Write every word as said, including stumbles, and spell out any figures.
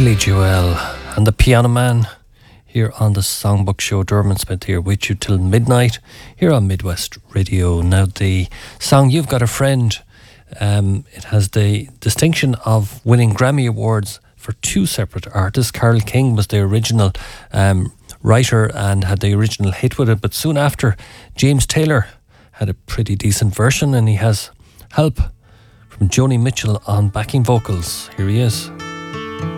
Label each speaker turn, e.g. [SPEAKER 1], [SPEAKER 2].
[SPEAKER 1] Billy Joel and the Piano Man here on the Songbook Show. Dermot Smith here with you till midnight here on Midwest Radio. Now, the song You've Got a Friend, um, it has the distinction of winning Grammy Awards for two separate artists. Carole King was the original um, writer and had the original hit with it, but soon after, James Taylor had a pretty decent version, and he has help from Joni Mitchell on backing vocals. Here he is.